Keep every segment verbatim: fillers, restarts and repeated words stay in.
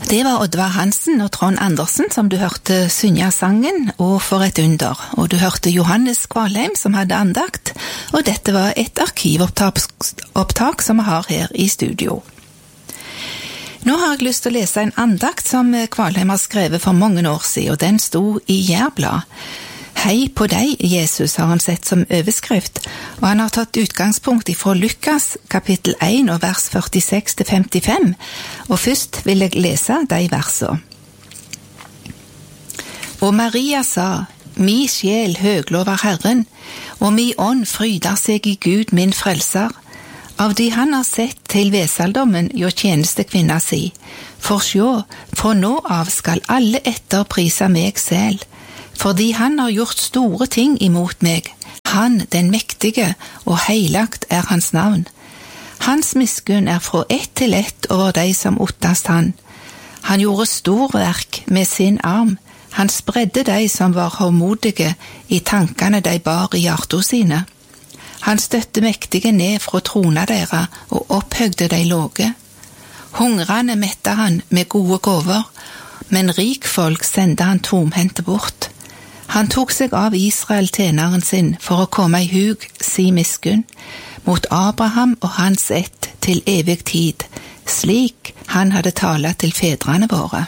Det var Oddvar Hansen og Trond Andersen som du hørte synge sangen Og for et under, og du hørte Johannes Kvalheim som hadde andakt, og dette var et arkivopptak opptak som vi har her i studio. Nå har jeg lyst til å lese en andakt som Kvalheim har skrevet for mange år siden, og den sto i Jærblad. Hei på deg, Jesus, har han sett som overskrift, og han har tatt utgangspunkt fra Lukas kapittel én og vers førtiseks til femtifem, og først vil jeg lese de versene. Og Maria sa, mi sjel høglover Herren, og mi ånd fryder seg i Gud min frelser, av de han har sett til vesaldommen jo tjenestekvinna si, for sjå, fra nå av skal alle etterprisa meg selv, fordi han har gjort store ting imot meg. Han, den mektige, og heilagt er hans navn. Hans miskunn er fra ett til ett over de som ottast han. Han gjorde stor verk med sin arm. Han spredde de som var håndmodige i tankene de bar i hjertet sine. Han støtte mektige ned fra trona dere og opphøgde de låge. Hungrende mette han med gode gåver, men rikfolk sendte han tomhendte bort. Han tok seg av Israel tjeneren sin for å komme i hug si miskunn mot Abraham og hans ett til evig tid, slik han hadde talet til fedrene våre.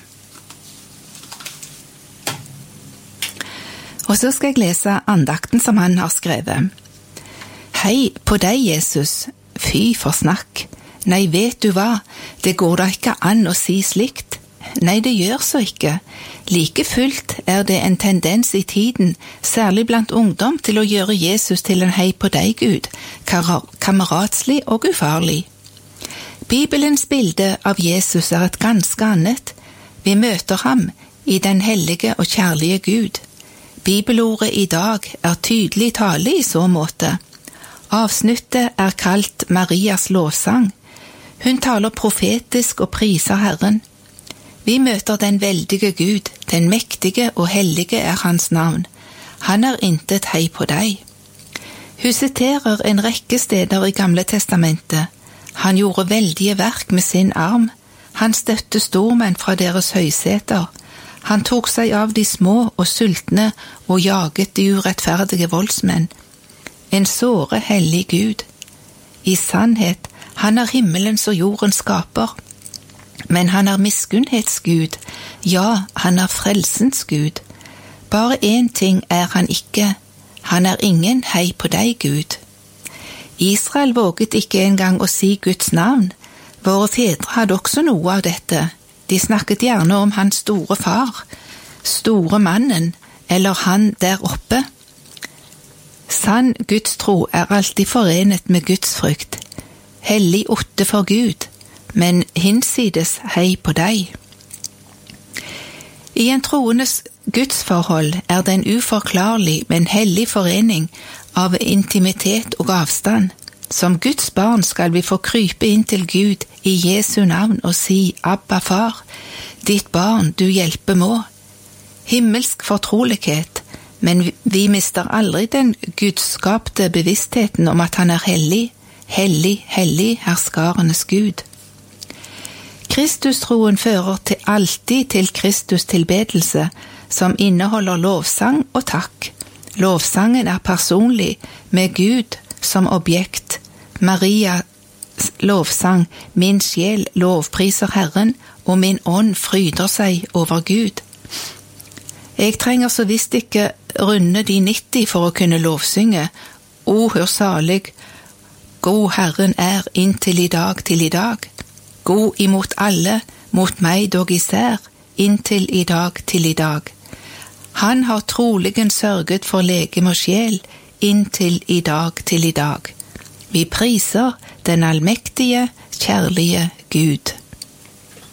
Og så skal jeg lese andakten som han har skrevet. Hei på deg, Jesus, fy for snakk. Nei, vet du hva, det går da ikke an å si slikt. Nei, det gjør så ikke. Like fullt er det en tendens i tiden, særlig blant ungdom, til å gjøre Jesus til en hei på deg, Gud, kameratslig og ufarlig. Bibelens bilde av Jesus er et ganske annet. Vi møter ham i den hellige og kjærlige Gud. Bibelordet i dag er tydelig tale i så måte. Avsnittet er kalt Marias lovsang. Hun taler profetisk og priser Herren. Vi møter den veldige Gud, den mektige og hellige er hans navn. Han er intet hei på deg. Hun siterer en rekke steder i Gamle testamentet. Han gjorde veldige verk med sin arm. Han støtte stormenn fra deres høyseter. Han tok seg av de små og sultne og jaget de urettferdige voldsmenn. En såre hellig Gud. I sannhet, han er himmelens og jordens skaper. Men han er miskunnhetsgud, ja, han er frelsens Gud. Bare én ting er han ikke, han er ingen hei på deg, Gud. Israel våget ikke engang å si Guds navn. Våre fedre hadde også noe av dette. De snakket gjerne om hans store far, store mannen, eller han der oppe. Sann Gudstro er alltid forenet med Guds frykt. Hellig otte for Gud. Men hinsides hei på deg. I en troendes gudsforhold er det en uforklarlig, men hellig forening av intimitet og avstand. Som Guds barn skal vi få krype inn til Gud i Jesu navn og si, Abba far, ditt barn du hjelpe må. Himmelsk fortrolighet, men vi mister aldri den gudskapte bevisstheten om at han er hellig, hellig, hellig, herskarenes Gud. Kristustroen fører til alltid til Kristus tilbedelse, som inneholder lovsang og takk. Lovsangen er personlig, med Gud som objekt. Marias lovsang, min sjel lovpriser Herren, og min ånd fryder seg over Gud. Jeg trenger så visst ikke runde de nitti for å kunne lovsynge. O, hør salig, god Herren er inntil i dag til i dag. God imot alle, mot meg dog især, inntil i dag til i dag. Han har troligen sørget for legem og sjel, inntil i dag til i dag. Vi priser den allmektige, kjærlige Gud.